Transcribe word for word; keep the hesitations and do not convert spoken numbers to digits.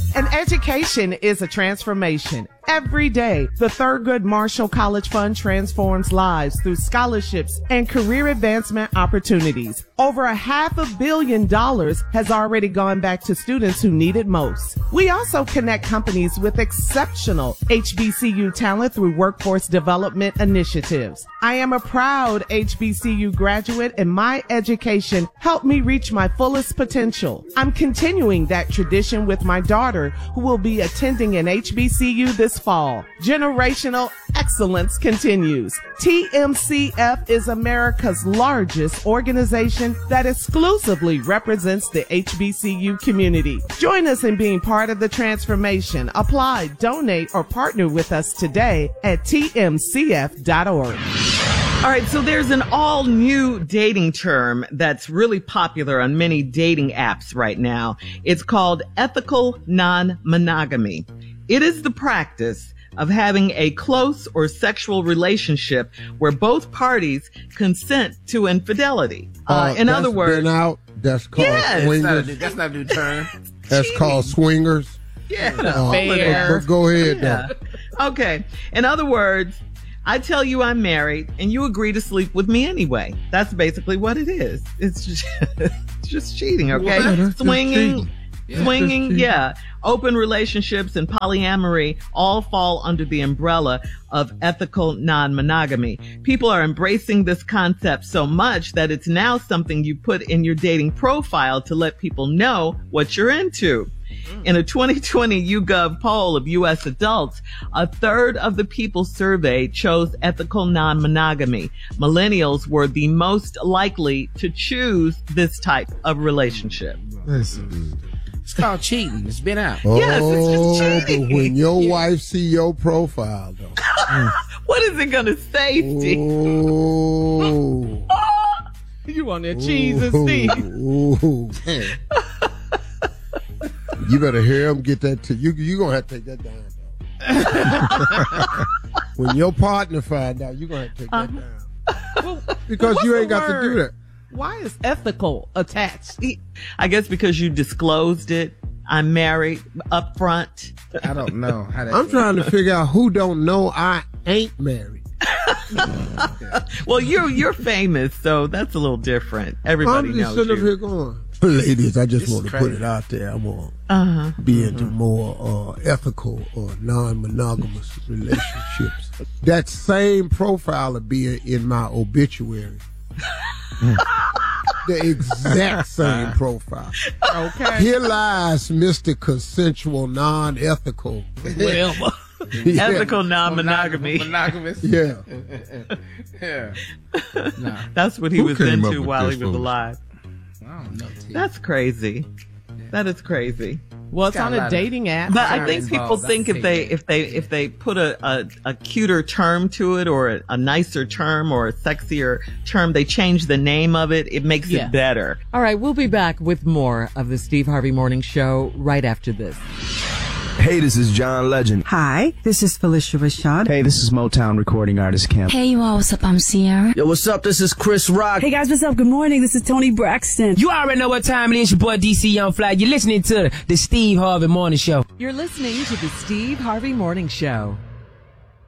An education is a transformation. Every day, the Thurgood Marshall College Fund transforms lives through scholarships and career advancement opportunities. Over a half a billion dollars has already gone back to students who need it most. We also connect companies with exceptional H B C U talent through workforce development initiatives. I am a proud H B C U graduate, and my education helped me reach my fullest potential. I'm continuing that tradition with my daughter, who will be attending an H B C U this fall. Generational excellence continues. T M C F is America's largest organization that exclusively represents the H B C U community. Join us in being part of the transformation. Apply, donate, or partner with us today at T M C F dot org. All right, so there's an all-new dating term that's really popular on many dating apps right now. It's called ethical non-monogamy. It is the practice of having a close or sexual relationship where both parties consent to infidelity. Uh, Uh, in that's other words, been out. That's called Yes. swingers. That's not a new, that's not a new term. That's called swingers. yeah, Uh, all of but, that. but go ahead, Yeah. though. Okay. In other words, I tell you I'm married and you agree to sleep with me anyway. That's basically what it is. It's just, it's just cheating, okay? Well, that's just Swinging, cheating. Yeah. swinging, cheating. yeah. Open relationships and polyamory all fall under the umbrella of ethical non-monogamy. People are embracing this concept so much that it's now something you put in your dating profile to let people know what you're into. In a twenty twenty YouGov poll of U S adults, a third of the people surveyed chose ethical non-monogamy. Millennials were the most likely to choose this type of relationship. Listen. It's called cheating. It's been out. Oh, Yes, it's just cheating. but when your wife see your profile, though. What is it going to say, Steve? Oh. You want that cheese and Steve? Ooh. You better hear him get that. T- you you gonna have to take that down, though. When your partner find out, you gonna have to take that down Well, because what's you the ain't got to do word? that. Why is ethical attached? I guess because you disclosed it. I'm married up front. I don't know how that. I'm trying to figure out who don't know I ain't married. Well, you're you're famous, so that's a little different. Everybody I'm just knows sitting up you. here going, ladies, I just This want is to put crazy. it out there. I want Uh-huh. to be into more uh, ethical or non-monogamous relationships. That same profile will be in my obituary. The exact same profile. Okay. Here lies Mister Consensual Non-Ethical. Well, Yeah. Ethical non-monogamy. Monogamous. Yeah. Yeah. No, That's what he Who was came up into with while this he was fool? alive. I don't know. T. That's crazy. That is crazy. well, it's Got on a a lot of- dating app. But I Sorry, think people involved. think if they if they if they put a a, a cuter term to it or a, a nicer term or a sexier term, they change the name of it. It makes Yeah. it better. All right, we'll be back with more of the Steve Harvey Morning Show right after this. Hey, this is John Legend. Hi, this is Felicia Rashad. Hey, this is Motown recording artist Kim. Hey, you all, what's up? I'm Sierra. Yo, what's up? This is Chris Rock. Hey guys, what's up? Good morning. This is Tony Braxton. You already know what time it is. Your boy D C Young Fly. You're listening to the Steve Harvey Morning Show. You're listening to the Steve Harvey Morning Show.